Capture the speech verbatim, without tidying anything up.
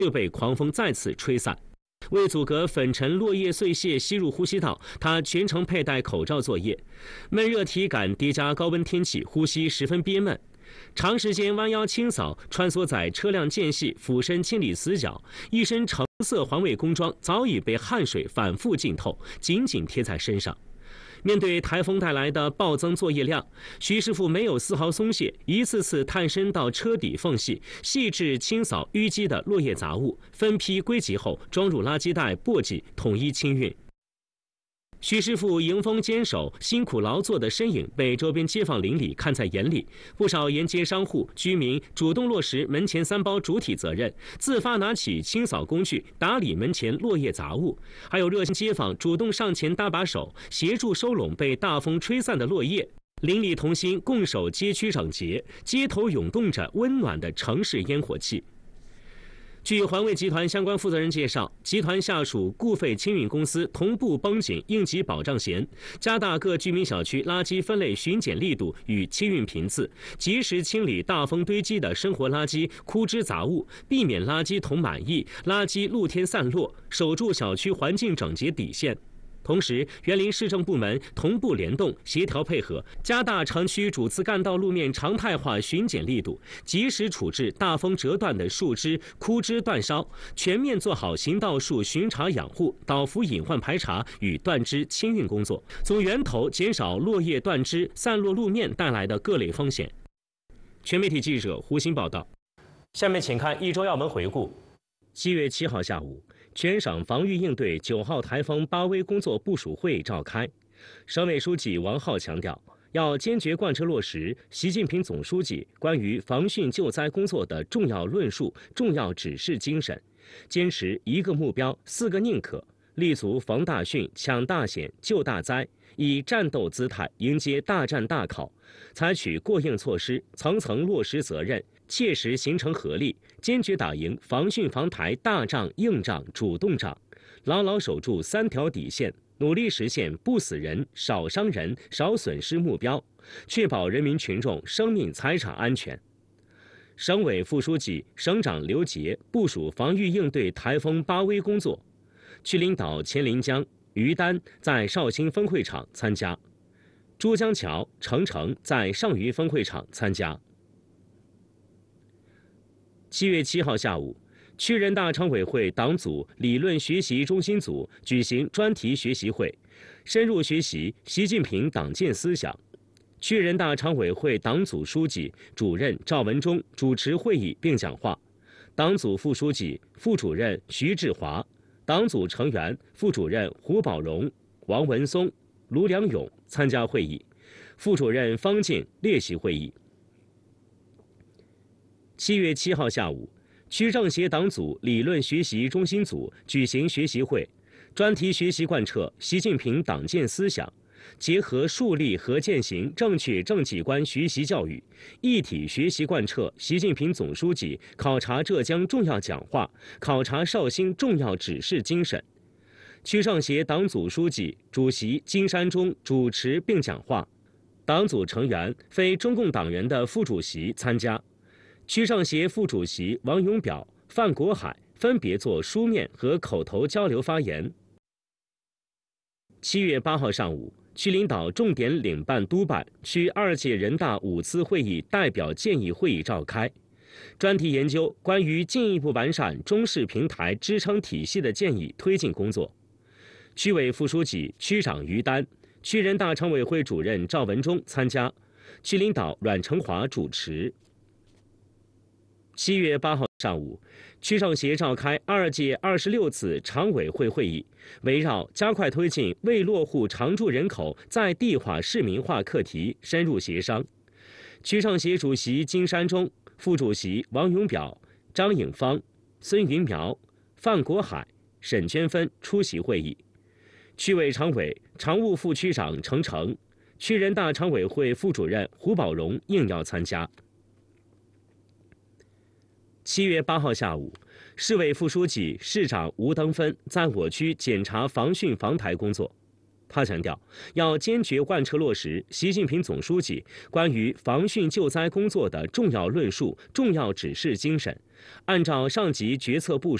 又被狂风再次吹散。为阻隔粉尘落叶碎屑吸入呼吸道，他全程佩戴口罩作业。闷热体感叠加高温天气，呼吸十分憋闷。长时间弯腰清扫，穿梭在车辆间隙，俯身清理死角，一身橙色环卫工装早已被汗水反复浸透，紧紧贴在身上。面对台风带来的暴增作业量，徐师傅没有丝毫松懈，一次次探身到车底缝隙，细致清扫淤积的落叶杂物，分批归集后装入垃圾袋簸箕，统一清运。徐师傅迎风坚守、辛苦劳作的身影被周边街坊邻里看在眼里，不少沿街商户、居民主动落实门前三包主体责任，自发拿起清扫工具打理门前落叶杂物，还有热心街坊主动上前搭把手，协助收拢被大风吹散的落叶。邻里同心，共守街区整洁，街头涌动着温暖的城市烟火气。据环卫集团相关负责人介绍，集团下属固废清运公司同步绷紧应急保障弦，加大各居民小区垃圾分类巡检力度与清运频次，及时清理大风堆积的生活垃圾、枯枝杂物，避免垃圾桶满溢、垃圾露天散落，守住小区环境整洁底线。同时，园林市政部门同步联动、协调配合，加大城区主次干道路面常态化巡检力度，及时处置大风折断的树枝、枯枝断梢，全面做好行道树巡查养护、倒伏隐患排查与断枝清运工作，从源头减少落叶断枝散落路面带来的各类风险。全媒体记者胡鑫报道。下面请看一周要闻回顾。七月七号下午，全省防御应对九号台风巴威工作部署会召开，省委书记王浩强调，要坚决贯彻落实习近平总书记关于防汛救灾工作的重要论述、重要指示精神，坚持一个目标、四个宁可，立足防大汛、抢大险、救大灾，以战斗姿态迎接大战大考，采取过硬措施，层层落实责任，切实形成合力，坚决打赢防汛防台大仗、硬仗、主动仗，牢牢守住三条底线，努力实现不死人、少伤人、少损失目标，确保人民群众生命财产安全。省委副书记、省长刘杰部署防御应对台风巴威工作，区领导钱林江、于丹在绍兴分会场参加，珠江桥、程程在上虞分会场参加。七月七号下午，区人大常委会党组理论学习中心组举行专题学习会，深入学习习近平党建思想。区人大常委会党组书记、主任赵文忠主持会议并讲话，党组副书记、副主任徐志华，党组成员、副主任胡宝荣、王文松、卢良勇参加会议，副主任方静列席会议。七月七号下午，区政协党组理论学习中心组举行学习会，专题学习贯彻习近平党建思想，结合树立和践行正确政绩观学习教育，一体学习贯彻习近平总书记考察浙江重要讲话、考察绍兴重要指示精神。区政协党组书记、主席金山中主持并讲话，党组成员、非中共党员的副主席参加。区政协副主席王永表、范国海分别作书面和口头交流发言。七月八号上午，区领导重点领办督办区二届人大五次会议代表建议会议召开，专题研究关于进一步完善中式平台支撑体系的建议推进工作。区委副书记、区长于丹、区人大常委会主任赵文忠参加，区领导阮成华主持。七月八号上午，区政协召开二届二十六次常委会会议，围绕加快推进未落户常住人口在地化市民化课题深入协商。区政协主席金山中、副主席王永表、张颖芳、孙云苗、范国海、沈娟芬出席会议。区委常委、常务副区长程程、区人大常委会副主任胡宝荣应邀参加。七月八号下午，市委副书记、市长吴登芬在我区检查防汛防台工作。 他强调，要坚决贯彻落实习近平总书记关于防汛救灾工作的重要论述、重要指示精神，按照上级决策部署。